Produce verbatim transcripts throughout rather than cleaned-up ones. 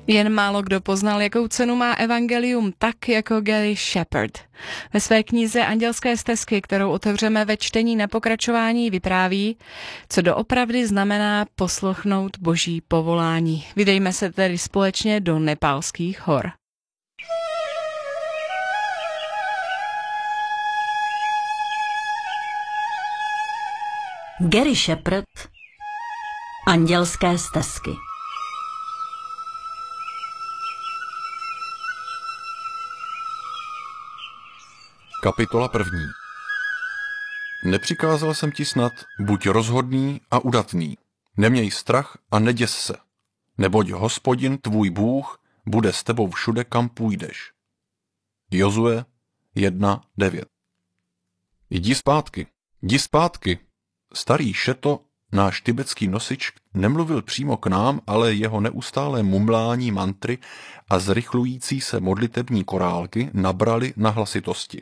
Jen málo kdo poznal, jakou cenu má evangelium tak jako Gary Shepherd. Ve své knize Andělské stezky, kterou otevřeme ve čtení na pokračování, vypráví, co doopravdy znamená poslouchnout Boží povolání. Vydejme se tedy společně do nepálských hor. Gary Shepherd, Andělské stezky. Kapitola první. Nepřikázal jsem ti snad, buď rozhodný a udatný, neměj strach a neděs se, neboť Hospodin tvůj Bůh bude s tebou všude, kam půjdeš. Jozue jedna devět. Jdi zpátky, jdi zpátky. Starý Šeto, náš tibetský nosič, nemluvil přímo k nám, ale jeho neustálé mumlání mantry a zrychlující se modlitební korálky nabrali na hlasitosti.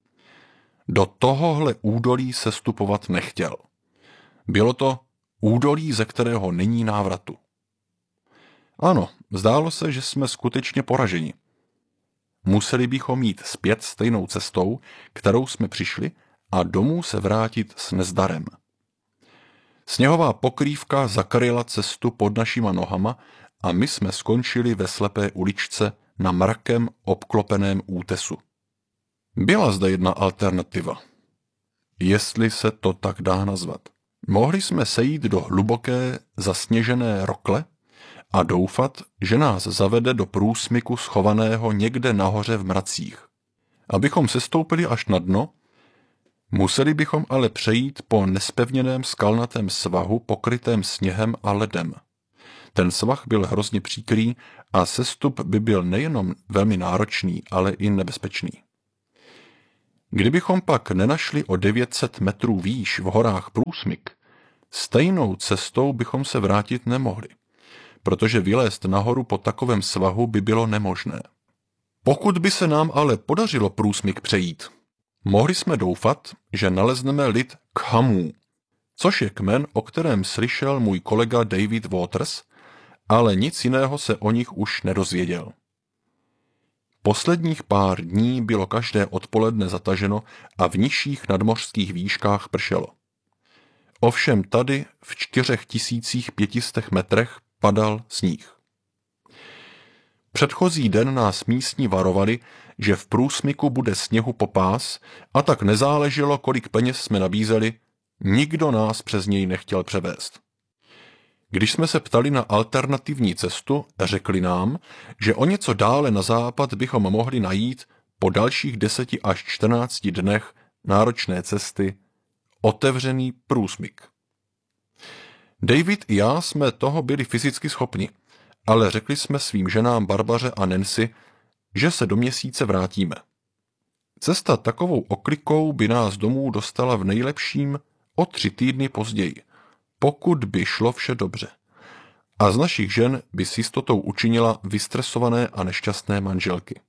Do tohohle údolí se stupovat nechtěl. Bylo to údolí, ze kterého není návratu. Ano, zdálo se, že jsme skutečně poraženi. Museli bychom jít zpět stejnou cestou, kterou jsme přišli, a domů se vrátit s nezdarem. Sněhová pokrývka zakryla cestu pod našima nohama a my jsme skončili ve slepé uličce na mrakem obklopeném útesu. Byla zde jedna alternativa. Jestli se to tak dá nazvat. Mohli jsme sejít do hluboké, zasněžené rokle a doufat, že nás zavede do průsmyku schovaného někde nahoře v mracích. Abychom sestoupili až na dno, museli bychom ale přejít po nespevněném skalnatém svahu pokrytém sněhem a ledem. Ten svah byl hrozně příkrý a sestup by byl nejenom velmi náročný, ale i nebezpečný. Kdybychom pak nenašli o devět set metrů výš v horách průsmyk, stejnou cestou bychom se vrátit nemohli, protože vylézt nahoru po takovém svahu by bylo nemožné. Pokud by se nám ale podařilo průsmyk přejít, mohli jsme doufat, že nalezneme lid Khamů, což je kmen, o kterém slyšel můj kolega David Waters, ale nic jiného se o nich už nedozvěděl. Posledních pár dní bylo každé odpoledne zataženo a v nižších nadmořských výškách pršelo. Ovšem tady v čtyřech tisících pětistech metrech padal sníh. Předchozí den nás místní varovali, že v průsmyku bude sněhu po pás, a tak nezáleželo, kolik peněz jsme nabízeli, nikdo nás přes něj nechtěl převést. Když jsme se ptali na alternativní cestu, řekli nám, že o něco dále na západ bychom mohli najít po dalších deseti až čtrnácti dnech náročné cesty otevřený průsmyk. David i já jsme toho byli fyzicky schopni, ale řekli jsme svým ženám Barbaře a Nancy, že se do měsíce vrátíme. Cesta takovou oklikou by nás domů dostala v nejlepším o tři týdny později, pokud by šlo vše dobře. A z našich žen by s jistotou učinila vystresované a nešťastné manželky.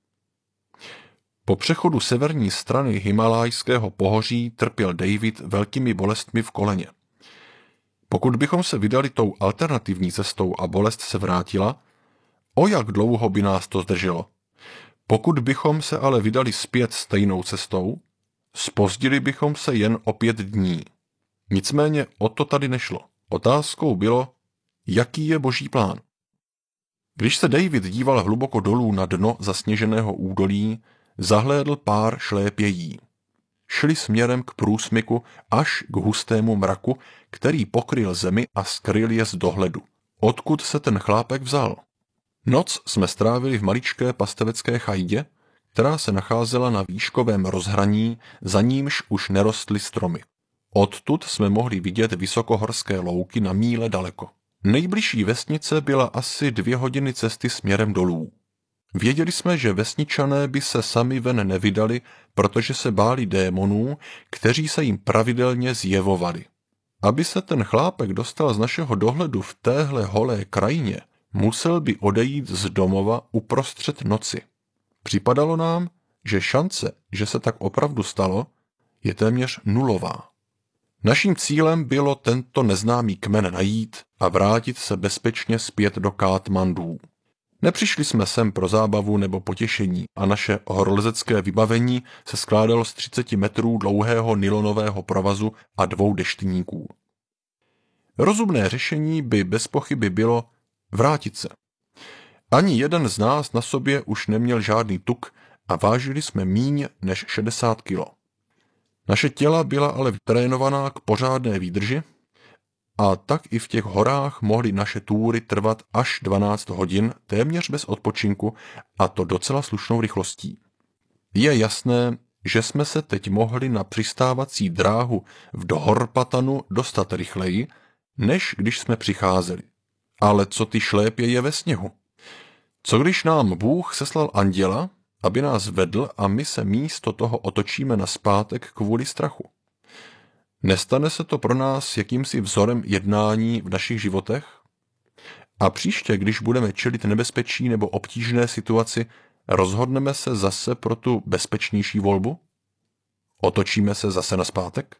Po přechodu severní strany Himalajského pohoří trpěl David velkými bolestmi v koleně. Pokud bychom se vydali tou alternativní cestou a bolest se vrátila, o jak dlouho by nás to zdrželo? Pokud bychom se ale vydali zpět stejnou cestou, zpozdili bychom se jen o pět dní. Nicméně o to tady nešlo. Otázkou bylo, jaký je Boží plán. Když se David díval hluboko dolů na dno zasněženého údolí, zahlédl pár šlépějí. Šli směrem k průsmyku až k hustému mraku, který pokryl zemi a skryl je z dohledu. Odkud se ten chlápek vzal? Noc jsme strávili v maličké pastevecké chajdě, která se nacházela na výškovém rozhraní, za nímž už nerostly stromy. Odtud jsme mohli vidět vysokohorské louky na míle daleko. Nejbližší vesnice byla asi dvě hodiny cesty směrem dolů. Věděli jsme, že vesničané by se sami ven nevydali, protože se báli démonů, kteří se jim pravidelně zjevovali. Aby se ten chlápek dostal z našeho dohledu v téhle holé krajině, musel by odejít z domova uprostřed noci. Připadalo nám, že šance, že se tak opravdu stalo, je téměř nulová. Naším cílem bylo tento neznámý kmen najít a vrátit se bezpečně zpět do Kátmandů. Nepřišli jsme sem pro zábavu nebo potěšení a naše horolezecké vybavení se skládalo z třicet metrů dlouhého nylonového provazu a dvou deštníků. Rozumné řešení by bez pochyby bylo vrátit se. Ani jeden z nás na sobě už neměl žádný tuk a vážili jsme míň než šedesát kilo. Naše těla byla ale vytrénovaná k pořádné výdrži a tak i v těch horách mohly naše túry trvat až dvanáct hodin téměř bez odpočinku a to docela slušnou rychlostí. Je jasné, že jsme se teď mohli na přistávací dráhu v Dohorpatanu dostat rychleji, než když jsme přicházeli. Ale co ty šlépěje ve sněhu? Co když nám Bůh seslal anděla, aby nás vedl a my se místo toho otočíme nazpátek kvůli strachu? Nestane se to pro nás jakýmsi vzorem jednání v našich životech? A příště, když budeme čelit nebezpečí nebo obtížné situaci, rozhodneme se zase pro tu bezpečnější volbu? Otočíme se zase nazpátek?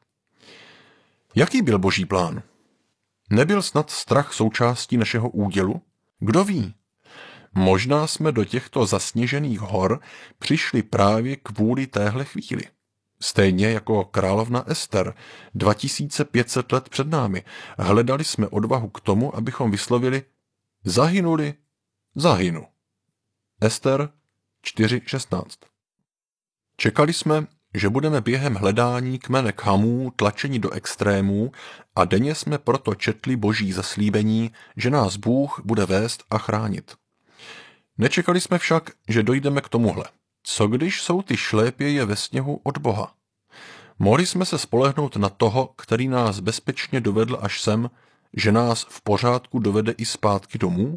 Jaký byl Boží plán? Nebyl snad strach součástí našeho údělu? Kdo ví? Možná jsme do těchto zasněžených hor přišli právě kvůli téhle chvíli. Stejně jako královna Ester, dva tisíce pět set let před námi, hledali jsme odvahu k tomu, abychom vyslovili zahynuli, zahynu. Ester čtyři šestnáct. Čekali jsme, že budeme během hledání kmene Chamů tlačeni do extrémů a denně jsme proto četli Boží zaslíbení, že nás Bůh bude vést a chránit. Nečekali jsme však, že dojdeme k tomuhle. Co když jsou ty šlépěje ve sněhu od Boha? Mohli jsme se spolehnout na toho, který nás bezpečně dovedl až sem, že nás v pořádku dovede i zpátky domů?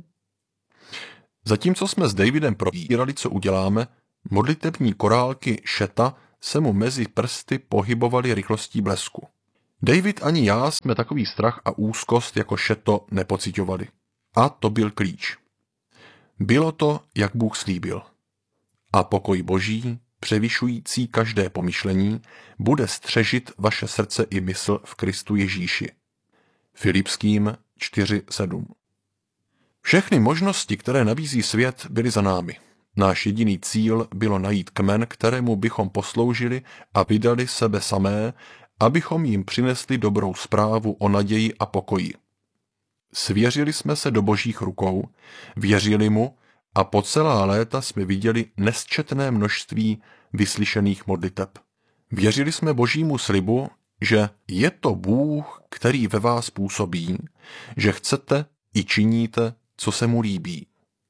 Zatímco jsme s Davidem probírali, co uděláme, modlitební korálky Šeta se mu mezi prsty pohybovaly rychlostí blesku. David ani já jsme takový strach a úzkost jako Šeto nepociťovali. A to byl klíč. Bylo to, jak Bůh slíbil. A pokoj Boží, převyšující každé pomyšlení, bude střežit vaše srdce i mysl v Kristu Ježíši. Filipským čtyři sedm. Všechny možnosti, které nabízí svět, byly za námi. Náš jediný cíl bylo najít kmen, kterému bychom posloužili a vydali sebe samé, abychom jim přinesli dobrou zprávu o naději a pokoji. Svěřili jsme se do Božích rukou, věřili mu a po celá léta jsme viděli nesčetné množství vyslyšených modliteb. Věřili jsme Božímu slibu, že je to Bůh, který ve vás působí, že chcete i činíte, co se mu líbí.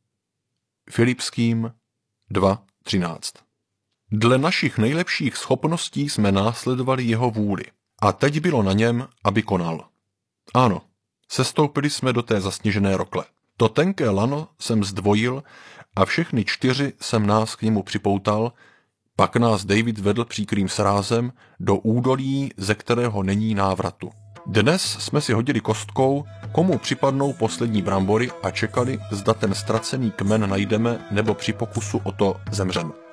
Filipským dva třináct. Dle našich nejlepších schopností jsme následovali jeho vůli a teď bylo na něm, aby konal. Ano, sestoupili jsme do té zasněžené rokle. To tenké lano jsem zdvojil a všechny čtyři jsem nás k němu připoutal, pak nás David vedl příkrým srázem do údolí, ze kterého není návratu. Dnes jsme si hodili kostkou, komu připadnou poslední brambory a čekali, zda ten ztracený kmen najdeme nebo při pokusu o to zemřeme.